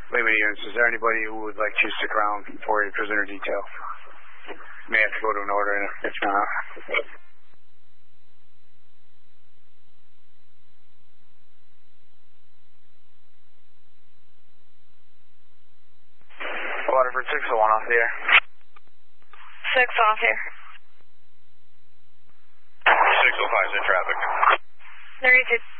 Lehman units, is there anybody who would like to stick around for a prisoner detail? May have to go to an order if not. 601 off the air. 6 off here. 605's in traffic. 32.